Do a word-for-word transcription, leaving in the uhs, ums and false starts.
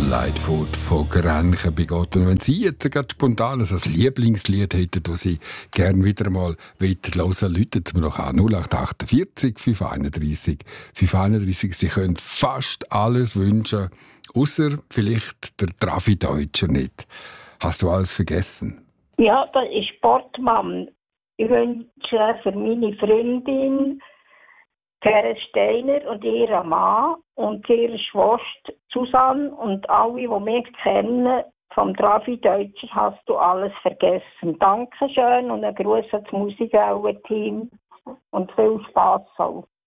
Lightfoot von Grenchen bei Gott. Und wenn Sie jetzt gerade spontan ein Lieblingslied hätten, das Sie gerne wieder mal hören, läuten Sie mir noch an. null acht achtundvierzig fünf einunddreißig fünf einunddreißig. Sie können fast alles wünschen, außer vielleicht der Trafi-Deutscher nicht. Hast du alles vergessen? Ja, das ist Sportmann. Ich wünsche für meine Freundin Karen Steiner und ihren Mann und ihre Schwester Susanne und alle, die mich kennen, vom Trafi-Deutscher hast du alles vergessen. Dankeschön und einen Gruß ans Musikwellen-Team und viel Spass auch.